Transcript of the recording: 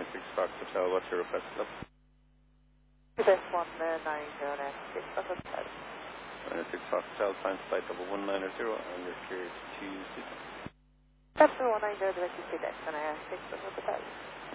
96 Fox Hotel, what's your request level? This 19096 Fox Hotel. 96 Fox Hotel, time flight 1190, and your carriage to Sydney. That's 190 direct to Sydney, 96 Fox Hotel.